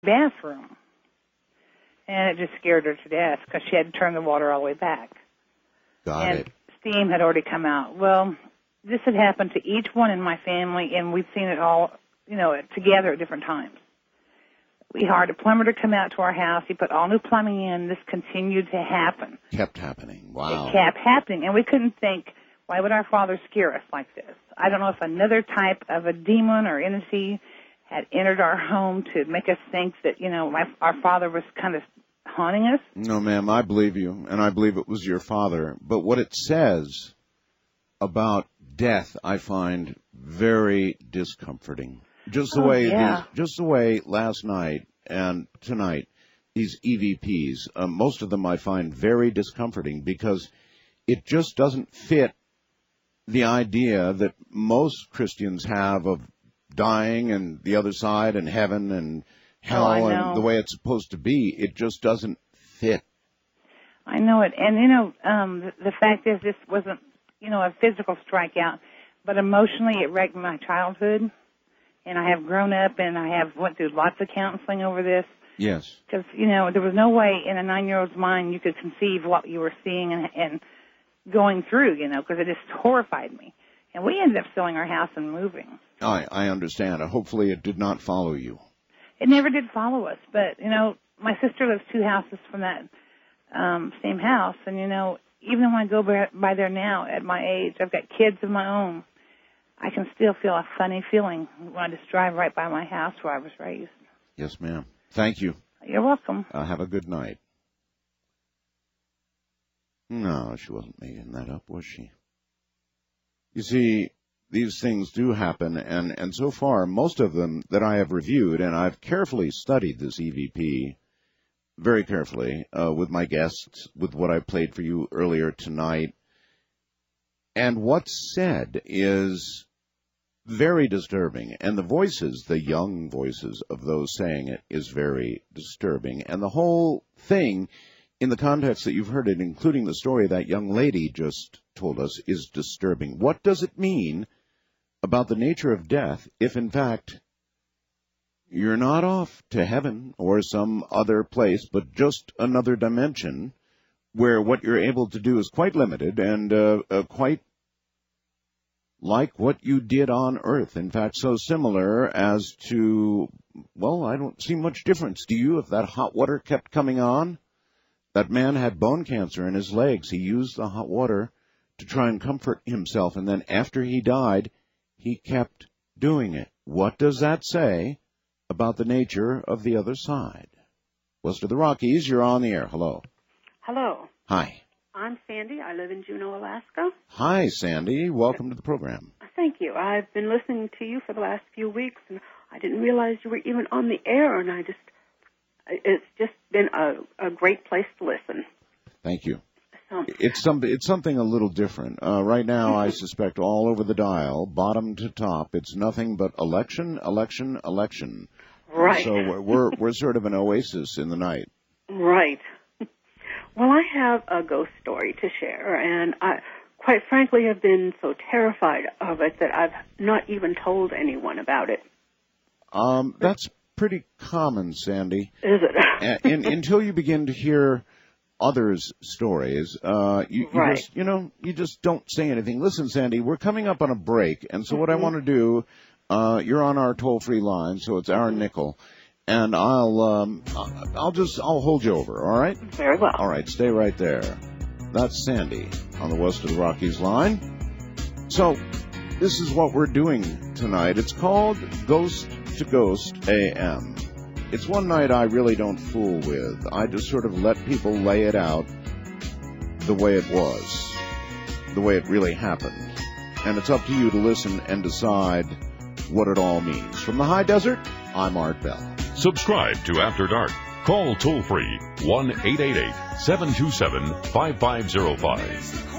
bathroom. And it just scared her to death because she had to turn the water all the way back. Got it. Steam had already come out. Well, this had happened to each one in my family, and we've seen it all, together at different times. We hired a plumber to come out to our house. He put all new plumbing in. This continued to happen. Kept happening. Wow. It kept happening, and we couldn't think, why would our Father scare us like this? I don't know if another type of a demon or entity had entered our home to make us think that, our Father was kind of haunting us. No, ma'am, I believe you, and I believe it was your father. But what it says about death, I find very discomforting. Just the way last night and tonight, these EVPs, most of them I find very discomforting because it just doesn't fit the idea that most Christians have of dying and the other side and heaven and hell and the way it's supposed to be. It just doesn't fit. I know it. And, the fact is this wasn't, a physical strikeout, but emotionally it wrecked my childhood. And I have grown up and I have went through lots of counseling over this. Yes. Because, there was no way in a 9-year-old's mind you could conceive what you were seeing and going through, because it just horrified me. And we ended up selling our house and moving. I understand. Hopefully it did not follow you. It never did follow us. But, my sister lives 2 houses from that same house. And, even when I go by there now at my age, I've got kids of my own. I can still feel a funny feeling when I just drive right by my house where I was raised. Yes, ma'am. Thank you. You're welcome. Have a good night. No, she wasn't making that up, was she? You see, these things do happen, and so far, most of them that I have reviewed, and I've carefully studied this EVP, very carefully, with my guests, with what I played for you earlier tonight, and what's said is very disturbing, and the voices, the young voices of those saying it, is very disturbing, and the whole thing, in the context that you've heard it, including the story that young lady just told us, is disturbing. What does it mean about the nature of death if, in fact, you're not off to heaven or some other place, but just another dimension where what you're able to do is quite limited and quite like what you did on Earth. In fact, so similar as to, well, I don't see much difference. Do you, if that hot water kept coming on? That man had bone cancer in his legs. He used the hot water to try and comfort himself, and then after he died, he kept doing it. What does that say about the nature of the other side? West of the Rockies, you're on the air. Hello. Hello. Hi. I'm Sandy. I live in Juneau, Alaska. Hi, Sandy. Welcome to the program. Thank you. I've been listening to you for the last few weeks, and I didn't realize you were even on the air, and it's just been a great place to listen. Thank you. It's something a little different. Right now, I suspect all over the dial, bottom to top, it's nothing but election, election, election. Right. So we're sort of an oasis in the night. Right. Well, I have a ghost story to share, and I, quite frankly, have been so terrified of it that I've not even told anyone about it. That's pretty common, Sandy. Is it? Until you begin to hear others' stories, you just don't say anything. Listen, Sandy, we're coming up on a break, and so what I want to do, you're on our toll-free line, so it's our nickel, and I'll hold you over, all right? Very well. All right, stay right there. That's Sandy on the West of the Rockies line. So this is what we're doing tonight. It's called Ghost to Ghost AM. It's one night I really don't fool with. I just sort of let people lay it out the way it was, the way it really happened. And it's up to you to listen and decide what it all means. From the high desert, I'm Art Bell. Subscribe to After Dark. Call toll-free 1-888-727-5505.